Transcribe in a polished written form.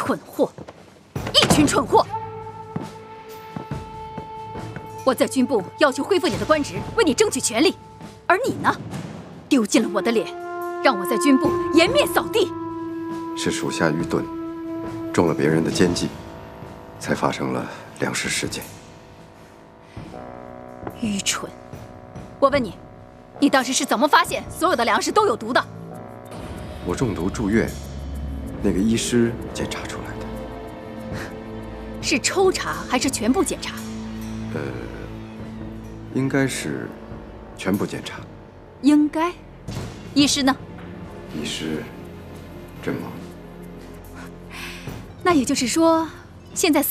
蠢货，一群蠢货！我在军部要求恢复你的官职，为你争取权利，而你呢，丢尽了我的脸，让我在军部颜面扫地。 是属下愚钝，中了别人的奸计，才发生了粮食事件。 愚蠢！我问你，你当时是怎么发现所有的粮食都有毒的？ 我中毒住院，那个医师检查出来的。 是抽查还是全部检查？ 应该是全部检查。 应该。医师呢？ 医师阵亡。 那也就是说，现在